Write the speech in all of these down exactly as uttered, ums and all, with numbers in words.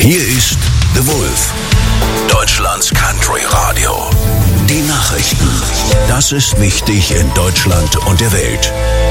Hier ist The Wolf, Deutschlands Country Radio. Die Nachrichten. Das ist wichtig in Deutschland und der Welt.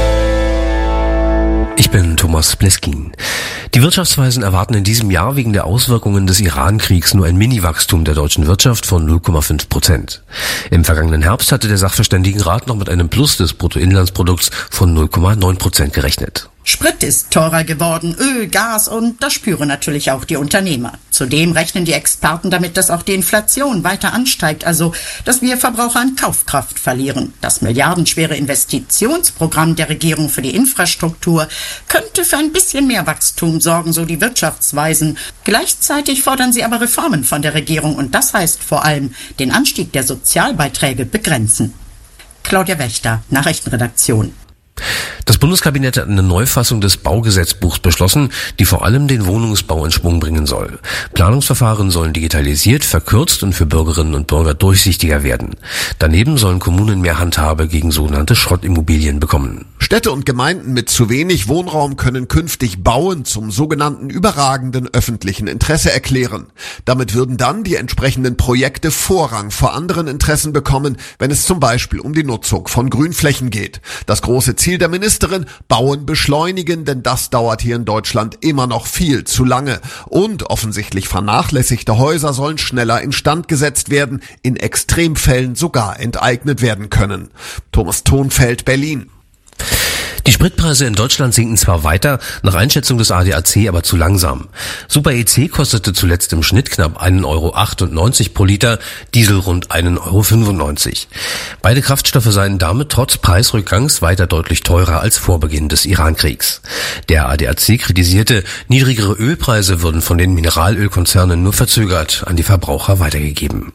Ich bin Thomas Bleskin. Die Wirtschaftsweisen erwarten in diesem Jahr wegen der Auswirkungen des Iran-Kriegs nur ein Mini-Wachstum der deutschen Wirtschaft von null Komma fünf Prozent. Im vergangenen Herbst hatte der Sachverständigenrat noch mit einem Plus des Bruttoinlandsprodukts von null Komma neun Prozent gerechnet. Sprit ist teurer geworden, Öl, Gas und das spüren natürlich auch die Unternehmer. Zudem rechnen die Experten damit, dass auch die Inflation weiter ansteigt, also dass wir Verbraucher an Kaufkraft verlieren. Das milliardenschwere Investitionsprogramm der Regierung für die Infrastruktur könnte für ein bisschen mehr Wachstum sorgen, so die Wirtschaftsweisen. Gleichzeitig fordern sie aber Reformen von der Regierung und das heißt vor allem den Anstieg der Sozialbeiträge begrenzen. Claudia Wächter, Nachrichtenredaktion. Das Bundeskabinett hat eine Neufassung des Baugesetzbuchs beschlossen, die vor allem den Wohnungsbau in Schwung bringen soll. Planungsverfahren sollen digitalisiert, verkürzt und für Bürgerinnen und Bürger durchsichtiger werden. Daneben sollen Kommunen mehr Handhabe gegen sogenannte Schrottimmobilien bekommen. Städte und Gemeinden mit zu wenig Wohnraum können künftig Bauen zum sogenannten überragenden öffentlichen Interesse erklären. Damit würden dann die entsprechenden Projekte Vorrang vor anderen Interessen bekommen, wenn es zum Beispiel um die Nutzung von Grünflächen geht. Das große Ziel der Ministerin: Bauen beschleunigen, denn das dauert hier in Deutschland immer noch viel zu lange. Und offensichtlich vernachlässigte Häuser sollen schneller instand gesetzt werden, in Extremfällen sogar enteignet werden können. Thomas Thonfeld, Berlin. Die Spritpreise in Deutschland sinken zwar weiter, nach Einschätzung des A D A C aber zu langsam. Super E C kostete zuletzt im Schnitt knapp ein Euro achtundneunzig pro Liter, Diesel rund ein Euro fünfundneunzig. Beide Kraftstoffe seien damit trotz Preisrückgangs weiter deutlich teurer als vor Beginn des Iran-Kriegs. Der A D A C kritisierte, niedrigere Ölpreise würden von den Mineralölkonzernen nur verzögert an die Verbraucher weitergegeben.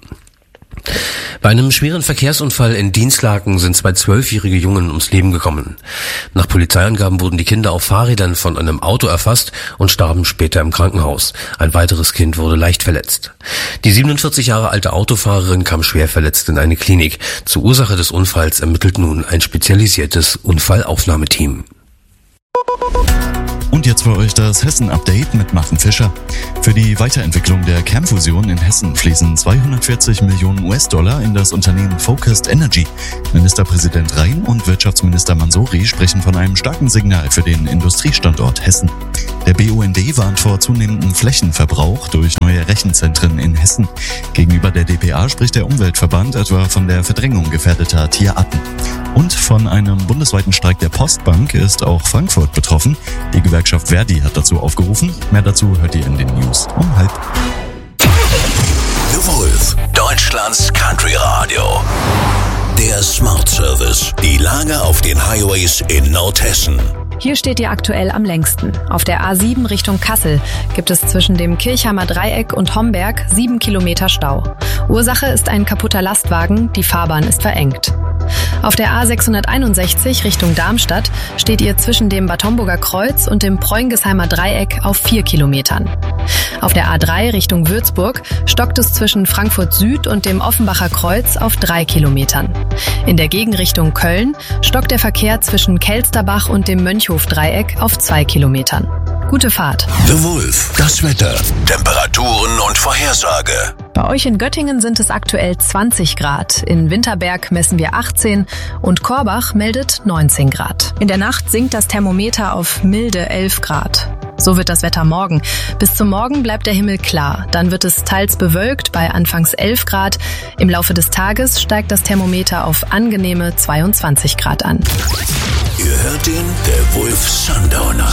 Bei einem schweren Verkehrsunfall in Dinslaken sind zwei zwölfjährige Jungen ums Leben gekommen. Nach Polizeiangaben wurden die Kinder auf Fahrrädern von einem Auto erfasst und starben später im Krankenhaus. Ein weiteres Kind wurde leicht verletzt. Die siebenundvierzig Jahre alte Autofahrerin kam schwer verletzt in eine Klinik. Zur Ursache des Unfalls ermittelt nun ein spezialisiertes Unfallaufnahmeteam. Und jetzt für euch das Hessen-Update mit Martin Fischer. Für die Weiterentwicklung der Kernfusion in Hessen fließen zweihundertvierzig Millionen U S-Dollar in das Unternehmen Focused Energy. Ministerpräsident Rhein und Wirtschaftsminister Mansouri sprechen von einem starken Signal für den Industriestandort Hessen. Der B U N D warnt vor zunehmendem Flächenverbrauch durch neue Rechenzentren in Hessen. Gegenüber der D P A spricht der Umweltverband etwa von der Verdrängung gefährdeter Tierarten. Und von einem bundesweiten Streik der Postbank ist auch Frankfurt betroffen. Die Gewerkschaft Verdi hat dazu aufgerufen. Mehr dazu hört ihr in den News um halb. The Wolf, Deutschlands Country Radio. Der Smart Service. Die Lage auf den Highways in Nordhessen. Hier steht ihr aktuell am längsten. Auf der A sieben Richtung Kassel gibt es zwischen dem Kirchheimer Dreieck und Homberg sieben Kilometer Stau. Ursache ist ein kaputter Lastwagen, die Fahrbahn ist verengt. Auf der A sechshunderteinundsechzig Richtung Darmstadt steht ihr zwischen dem Bad Homburger Kreuz und dem Preungesheimer Dreieck auf vier Kilometern. Auf der A drei Richtung Würzburg stockt es zwischen Frankfurt Süd und dem Offenbacher Kreuz auf drei Kilometern. In der Gegenrichtung Köln stockt der Verkehr zwischen Kelsterbach und dem Mönchhof-Dreieck auf zwei Kilometern. Gute Fahrt. The Wolf, das Wetter, Temperaturen und Vorhersage. Bei euch in Göttingen sind es aktuell zwanzig Grad. In Winterberg messen wir achtzehn und Korbach meldet neunzehn Grad. In der Nacht sinkt das Thermometer auf milde elf Grad. So wird das Wetter morgen. Bis zum Morgen bleibt der Himmel klar. Dann wird es teils bewölkt bei anfangs elf Grad. Im Laufe des Tages steigt das Thermometer auf angenehme zweiundzwanzig Grad an. Ihr hört den The Wolf Sundowner.